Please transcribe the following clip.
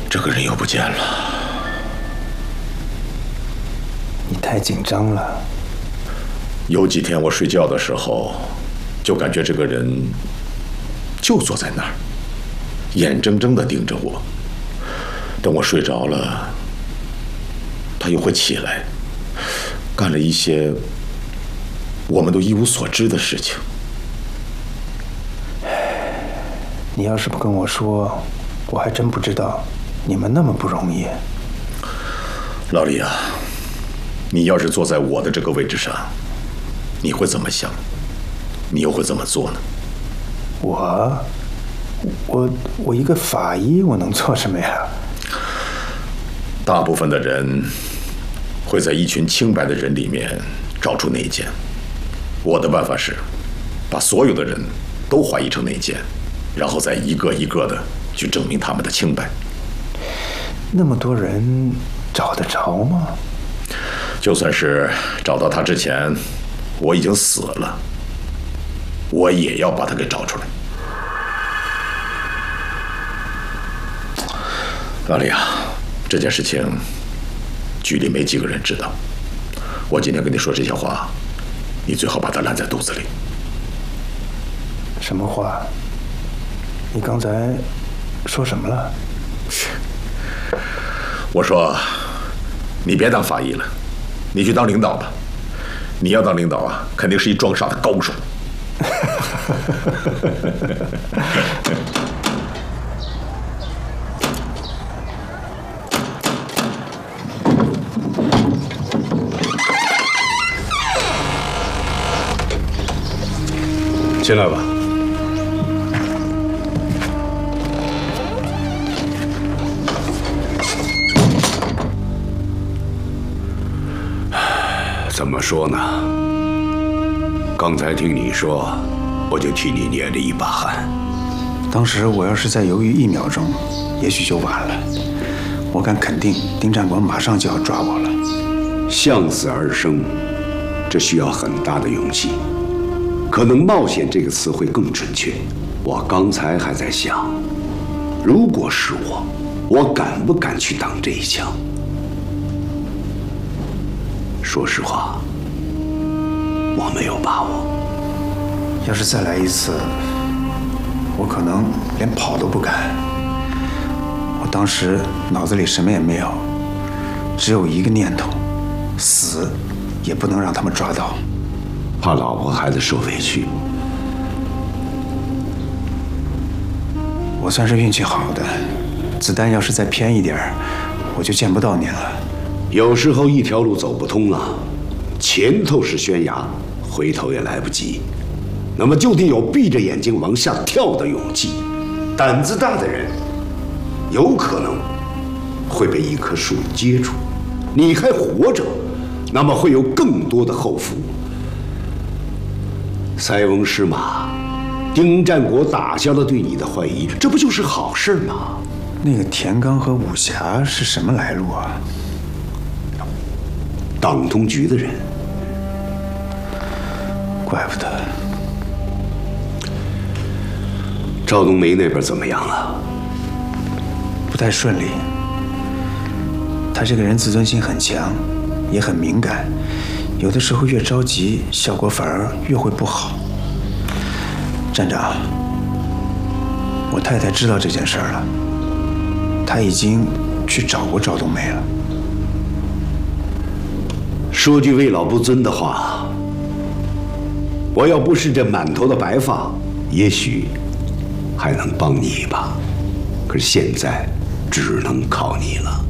这个人又不见了。 你太紧张了。 有几天我睡觉的时候，就感觉这个人就坐在那儿，眼睁睁地盯着我。等我睡着了，他又会起来，干了一些我们都一无所知的事情。 你要是不跟我说，我还真不知道你们那么不容易。 老李啊，你要是坐在我的这个位置上，你会怎么想？你又会怎么做呢？ 我一个法医，我能做什么呀？ 大部分的人会在一群清白的人里面找出内奸。我的办法是，把所有的人都怀疑成内奸，然后再一个一个的去证明他们的清白。 那么多人找得着吗？ 就算是找到他之前，我已经死了，我也要把他给找出来。老李啊，这件事情局里没几个人知道。我今天跟你说这些话，你最好把它烂在肚子里。 什么话？你刚才说什么了？ 我说，你别当法医了，你去当领导吧。你要当领导啊，肯定是一装傻的高手。 进来吧。怎么说呢？刚才听你说，我就替你捏了一把汗。 当时我要是再犹豫1秒钟，也许就晚了。我敢肯定，丁站国马上就要抓我了。 向死而生，这需要很大的勇气。可能冒险这个词汇更准确。我刚才还在想，如果是我敢不敢去挡这一枪？说实话，我没有把握。 要是再来一次，我可能连跑都不敢。我当时脑子里什么也没有，只有一个念头：死也不能让他们抓到。 怕老婆孩子受委屈。 我算是运气好的，子弹要是再偏一点儿，我就见不到您了。 有时候一条路走不通了，前头是悬崖，回头也来不及，那么就得有闭着眼睛往下跳的勇气。胆子大的人，有可能会被一棵树接住；你还活着，那么会有更多的后福。塞翁失马，丁占国打消了对你的怀疑，这不就是好事吗？ 那个田刚和武侠是什么来路啊？ 党通局的人。 怪不得。 赵冬梅那边怎么样了？ 不太顺利。他这个人自尊心很强，也很敏感，有的时候越着急，效果反而越会不好。站长，我太太知道这件事儿了，她已经去找过赵冬梅了。 说句为老不尊的话，我要不是这满头的白发，也许还能帮你一把，可是现在只能靠你了。